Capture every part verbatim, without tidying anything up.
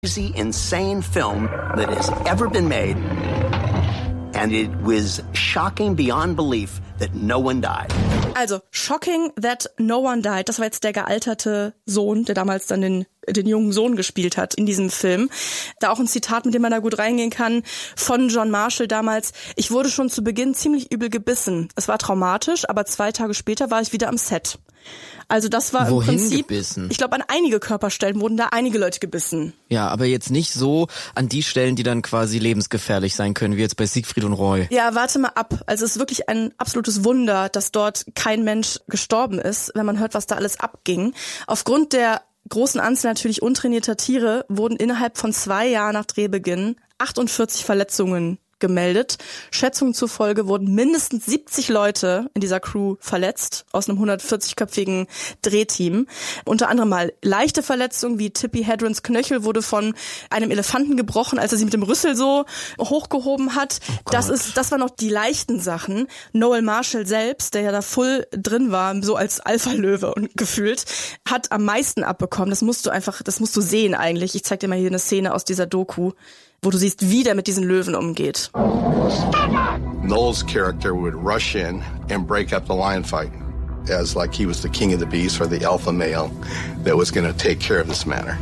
crazy, insane film that has ever been made. And it was shocking beyond belief that no one died. Also, shocking that no one died. Das war jetzt der gealterte Sohn, der damals dann den, den jungen Sohn gespielt hat in diesem Film. Da auch ein Zitat, mit dem man da gut reingehen kann, von John Marshall damals. Ich wurde schon zu Beginn ziemlich übel gebissen. Es war traumatisch, aber zwei Tage später war ich wieder am Set. Also das war Wohin im Prinzip, gebissen? Ich glaube, an einige Körperstellen wurden da einige Leute gebissen. Ja, aber jetzt nicht so an die Stellen, die dann quasi lebensgefährlich sein können, wie jetzt bei Siegfried und Roy. Ja, warte mal ab. Also es ist wirklich ein absolutes Wunder, dass dort kein Mensch gestorben ist, wenn man hört, was da alles abging. Aufgrund der großen Anzahl natürlich untrainierter Tiere wurden innerhalb von zwei Jahren nach Drehbeginn achtundvierzig Verletzungen gemeldet. Schätzungen zufolge wurden mindestens siebzig Leute in dieser Crew verletzt, aus einem hundertvierzigköpfigen Drehteam. Unter anderem mal leichte Verletzungen, wie Tippi Hedrens Knöchel wurde von einem Elefanten gebrochen, als er sie mit dem Rüssel so hochgehoben hat. Oh das ist, das waren noch die leichten Sachen. Noel Marshall selbst, der ja da voll drin war, so als Alpha-Löwe und gefühlt, hat am meisten abbekommen. Das musst du einfach, das musst du sehen eigentlich. Ich zeig dir mal hier eine Szene aus dieser Doku, wo du siehst, wie der mit diesen Löwen umgeht. Noel's character would rush in and break up the lion fight, as like he was the king of the beasts or the alpha male that was going to take care of this matter.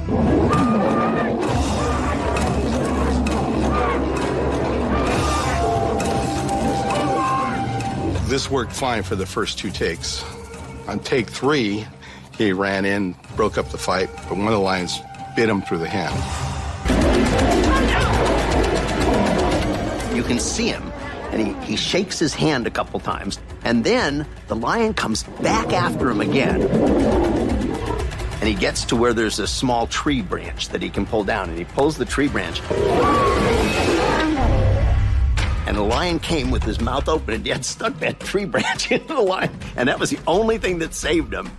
This worked fine for the first two takes. On take three, he ran in, broke up the fight, but one of the lions bit him through the hand. You can see him, and he, he shakes his hand a couple times, and then the lion comes back after him again. And he gets to where there's a small tree branch that he can pull down, and he pulls the tree branch. And the lion came with his mouth open and he had stuck that tree branch into the lion. And that was the only thing that saved him.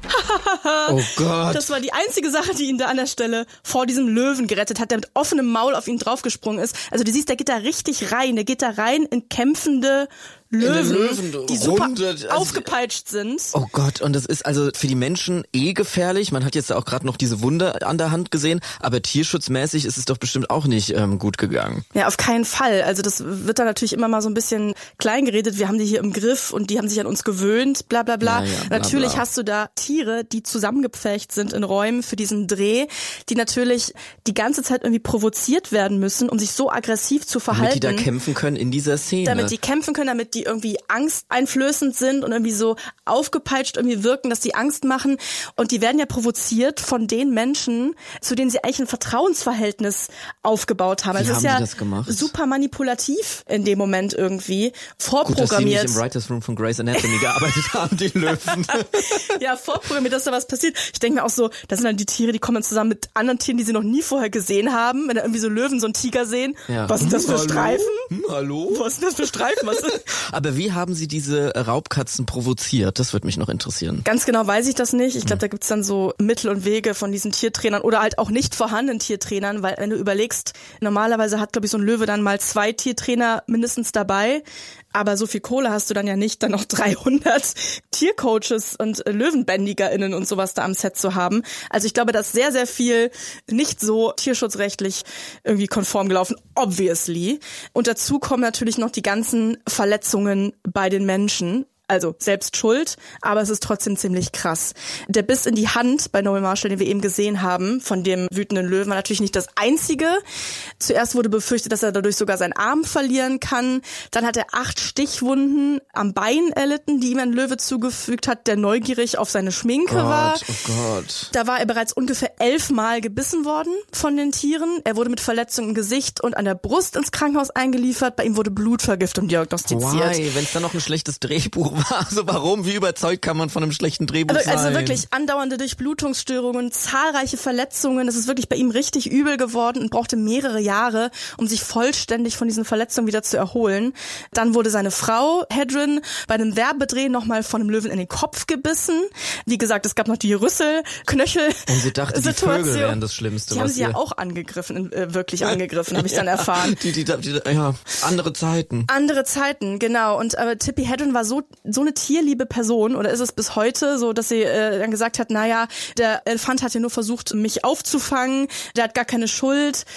Oh Gott. Das war die einzige Sache, die ihn da an der Stelle vor diesem Löwen gerettet hat, der mit offenem Maul auf ihn draufgesprungen ist. Also du siehst, der geht da richtig rein. Der geht da rein in kämpfende Löwen, Löwen die super runde, also, aufgepeitscht sind. Oh Gott, und das ist also für die Menschen eh gefährlich. Man hat jetzt auch gerade noch diese Wunde an der Hand gesehen, aber tierschutzmäßig ist es doch bestimmt auch nicht ähm, gut gegangen. Ja, auf keinen Fall. Also das wird da natürlich immer mal so ein bisschen klein geredet. Wir haben die hier im Griff und die haben sich an uns gewöhnt, bla bla bla. Ja, ja, bla natürlich bla. hast du da Tiere, die zusammengepfercht sind in Räumen für diesen Dreh, die natürlich die ganze Zeit irgendwie provoziert werden müssen, um sich so aggressiv zu verhalten. Damit die da kämpfen können in dieser Szene. Damit die kämpfen können, damit die irgendwie angsteinflößend sind und irgendwie so aufgepeitscht irgendwie wirken, dass die Angst machen. Und die werden ja provoziert von den Menschen, zu denen sie eigentlich ein Vertrauensverhältnis aufgebaut haben. Wie Also es haben ist ja die das gemacht? super manipulativ in dem Moment irgendwie. Vorprogrammiert. Gut, dass sie nicht im Writers Room von Grey's Anatomy gearbeitet haben, die Löwen. Ja, vorprogrammiert, dass da was passiert. Ich denke mir auch so, das sind dann die Tiere, die kommen zusammen mit anderen Tieren, die sie noch nie vorher gesehen haben. Wenn da irgendwie so Löwen, so einen Tiger sehen. Ja. Was sind das für Hallo? Streifen? Hm, hallo? Was sind das für Streifen? Was ist? Aber wie haben sie diese Raubkatzen provoziert? Das würde mich noch interessieren. Ganz genau weiß ich das nicht. Ich glaube, da gibt's dann so Mittel und Wege von diesen Tiertrainern oder halt auch nicht vorhandenen Tiertrainern, weil wenn du überlegst, normalerweise hat, glaube ich, so ein Löwe dann mal zwei Tiertrainer mindestens dabei. Aber so viel Kohle hast du dann ja nicht, dann noch dreihundert Tiercoaches und LöwenbändigerInnen und sowas da am Set zu haben. Also ich glaube, da ist sehr, sehr viel nicht so tierschutzrechtlich irgendwie konform gelaufen, obviously. Und dazu kommen natürlich noch die ganzen Verletzungen bei den Menschen. Also selbst schuld, aber es ist trotzdem ziemlich krass. Der Biss in die Hand bei Noel Marshall, den wir eben gesehen haben, von dem wütenden Löwen, war natürlich nicht das einzige. Zuerst wurde befürchtet, dass er dadurch sogar seinen Arm verlieren kann. Dann hat er acht Stichwunden am Bein erlitten, die ihm ein Löwe zugefügt hat, der neugierig auf seine Schminke Gott, war. Oh Gott. Da war er bereits ungefähr elfmal gebissen worden von den Tieren. Er wurde mit Verletzungen im Gesicht und an der Brust ins Krankenhaus eingeliefert. Bei ihm wurde Blutvergiftung diagnostiziert. Why? Wenn es dann noch ein schlechtes Drehbuch war. Also warum? Wie überzeugt kann man von einem schlechten Drehbuch also, sein? Also wirklich andauernde Durchblutungsstörungen, zahlreiche Verletzungen. Es ist wirklich bei ihm richtig übel geworden und brauchte mehrere Jahre, um sich vollständig von diesen Verletzungen wieder zu erholen. Dann wurde seine Frau, Hedren, bei einem Werbedreh nochmal von einem Löwen in den Kopf gebissen. Wie gesagt, es gab noch die Rüssel, Knöchel. Und sie dachte, die Vögel wären das Schlimmste. Die haben was sie ja auch angegriffen, äh, wirklich angegriffen, habe ich dann erfahren. Die, die, die, ja, andere Zeiten. Andere Zeiten, genau. Und aber Tippi Hedren war so so eine tierliebe Person, oder ist es bis heute so, dass sie äh, dann gesagt hat, naja, der Elefant hat ja nur versucht, mich aufzufangen, der hat gar keine Schuld.